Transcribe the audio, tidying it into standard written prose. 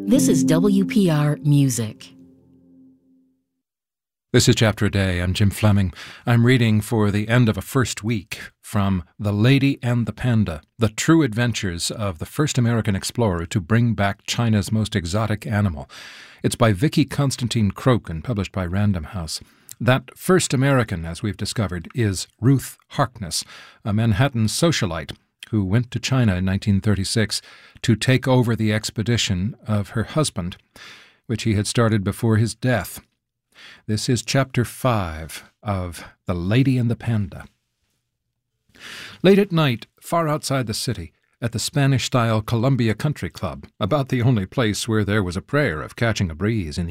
This is WPR Music. This is Chapter a Day. I'm Jim Fleming. I'm reading for the end of a first week from The Lady and the Panda, The True Adventures of the First American Explorer to Bring Back China's Most Exotic Animal. It's by Vicky Constantine Croke and published by Random House. That first American, as we've discovered, is Ruth Harkness, a Manhattan socialite who went to China in 1936 to take over the expedition of her husband, which he had started before his death. This is Chapter 5 of The Lady and the Panda. Late at night, far outside the city, at the Spanish-style Columbia Country Club, about the only place where there was a prayer of catching a breeze in